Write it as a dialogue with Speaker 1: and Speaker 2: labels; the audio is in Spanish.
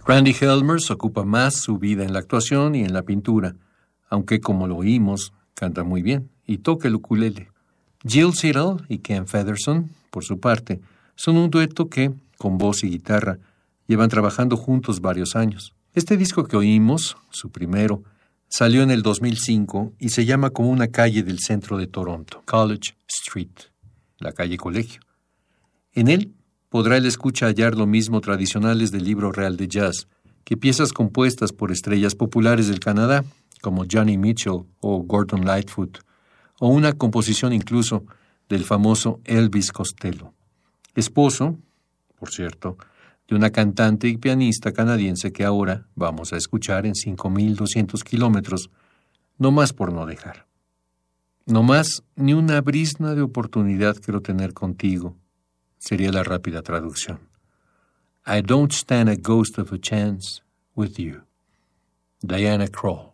Speaker 1: Randy Helmers ocupa más su vida en la actuación y en la pintura, aunque como lo oímos, canta muy bien y toca el ukulele. Jill Siddall y Ken Featherston, por su parte, son un dueto que, con voz y guitarra, llevan trabajando juntos varios años. Este disco que oímos, su primero, salió en el 2005 y se llama como una calle del centro de Toronto, College Street, la calle Colegio. En él podrá el escucha hallar lo mismo tradicionales del libro real de jazz que piezas compuestas por estrellas populares del Canadá, como Johnny Mitchell o Gordon Lightfoot, o una composición incluso del famoso Elvis Costello, esposo, por cierto, de una cantante y pianista canadiense que ahora vamos a escuchar en 5,200 kilómetros, no más por no dejar. No más ni una brizna de oportunidad quiero tener contigo, sería la rápida traducción. I don't stand a ghost of a chance with you. Diana Krall.